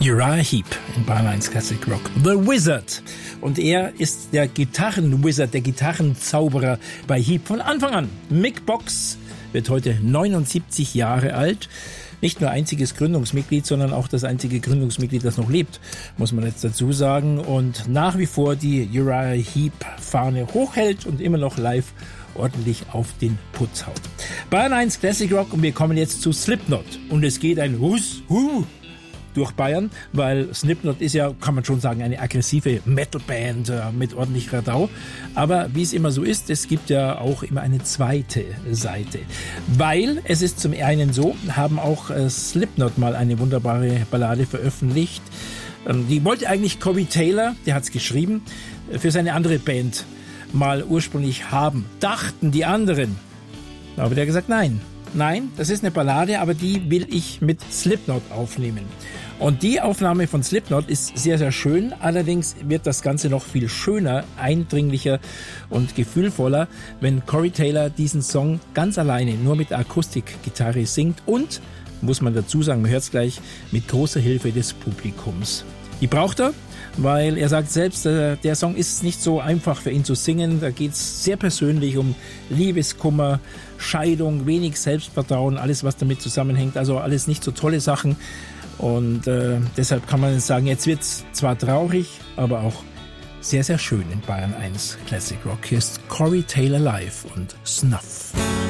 Uriah Heep in Bayern 1 Classic Rock. The Wizard. Und er ist der Gitarrenwizard, der Gitarrenzauberer bei Heep von Anfang an. Mick Box wird heute 79 Jahre alt. Nicht nur einziges Gründungsmitglied, sondern auch das einzige Gründungsmitglied, das noch lebt, muss man jetzt dazu sagen. Und nach wie vor die Uriah Heep-Fahne hochhält und immer noch live ordentlich auf den Putz haut. Bayern 1 Classic Rock und wir kommen jetzt zu Slipknot. Und es geht ein durch Bayern, weil Slipknot ist ja, kann man schon sagen, eine aggressive Metalband mit ordentlich Radau. Aber wie es immer so ist, es gibt ja auch immer eine zweite Seite. Weil es ist zum einen so, haben auch Slipknot mal eine wunderbare Ballade veröffentlicht. Die wollte eigentlich Corey Taylor, der hat's geschrieben, für seine andere Band mal ursprünglich haben. Dachten die anderen. Aber der hat gesagt, nein, das ist eine Ballade, aber die will ich mit Slipknot aufnehmen. Und die Aufnahme von Slipknot ist sehr, sehr schön. Allerdings wird das Ganze noch viel schöner, eindringlicher und gefühlvoller, wenn Corey Taylor diesen Song ganz alleine nur mit Akustikgitarre singt und, muss man dazu sagen, man hört es gleich, mit großer Hilfe des Publikums. Die braucht er, weil er sagt selbst, der Song ist nicht so einfach für ihn zu singen. Da geht es sehr persönlich um Liebeskummer, Scheidung, wenig Selbstvertrauen, alles was damit zusammenhängt. Also alles nicht so tolle Sachen. Und deshalb kann man sagen, jetzt wird es zwar traurig, aber auch sehr, sehr schön in Bayern 1 Classic Rock. Hier ist Corey Taylor live und Snuff.